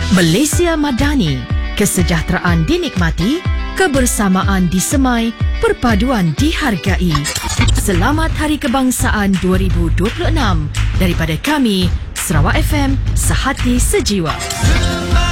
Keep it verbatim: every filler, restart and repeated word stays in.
Malaysia Madani, kesejahteraan dinikmati, kebersamaan disemai, perpaduan dihargai. Selamat Hari Kebangsaan dua ribu dua puluh enam daripada kami, Sarawak F M, sehati sejiwa.